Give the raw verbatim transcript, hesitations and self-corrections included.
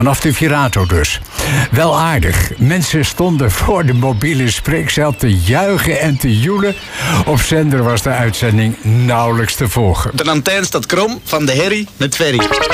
Vanaf de Virato dus. Wel aardig. Mensen stonden voor de mobiele spreekcel te juichen en te joelen. Op zender was de uitzending nauwelijks te volgen. De antenne staat krom van de herrie met Ferry.